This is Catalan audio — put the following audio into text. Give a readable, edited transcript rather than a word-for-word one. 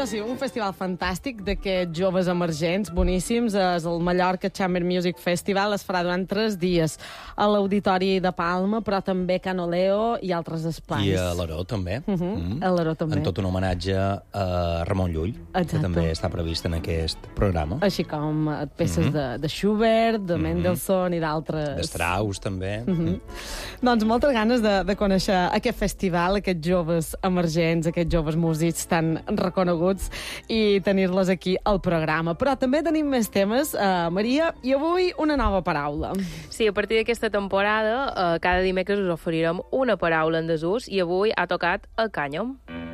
Però sí, un festival fantàstic d'aquests joves emergents, boníssims. És el Mallorca Chamber Music Festival. Es farà durant 3 dies a l'Auditori de Palma, però també a Can Oleo i altres espais. I a l'Aró, també. A l'Aró, també. En tot un homenatge a Ramon Llull, Exacte. que també està previst en aquest programa. Així com peces de Schubert, de Mendelssohn i d'altres. De Strauss, també. Doncs moltes ganes de conèixer aquest festival, aquests joves emergents, aquests joves músics tan reconeguts i tenir-los aquí al programa. Però també tenim més temes, Maria, i avui una nova paraula. Sí, a partir d'aquesta temporada, cada dimecres us oferirem una paraula en desús i avui ha tocat el cànyam.